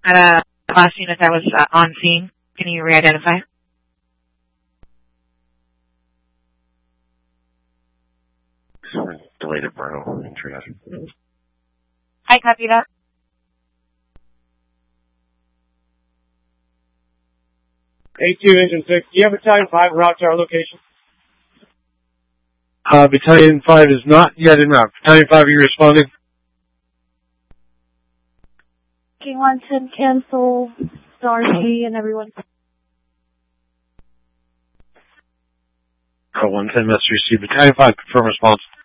last unit that was on scene. Can you re-identify? Deleted bro. I copy that. A2 Engine 6, do you have Battalion 5 route to our location? Battalion 5 is not yet en route. Battalion 5, are you responding? King 110, cancel, Darcy, and everyone. 110 must receive. Battalion 5, confirm response.